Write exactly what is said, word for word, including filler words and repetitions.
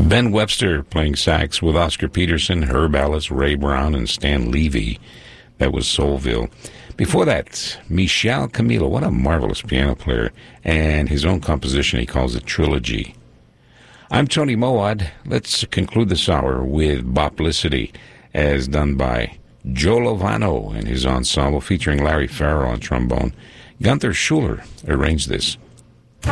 Ben Webster playing sax with Oscar Peterson, Herb Ellis, Ray Brown, and Stan Levy. That was Soulville. Before that, Michel Camilo, what a marvelous piano player, and his own composition, he calls it Trilogy. I'm Tony Moad. Let's conclude this hour with Boplicity, as done by Joe Lovano and his ensemble, featuring Larry Farrell on trombone. Gunther Schuller arranged this.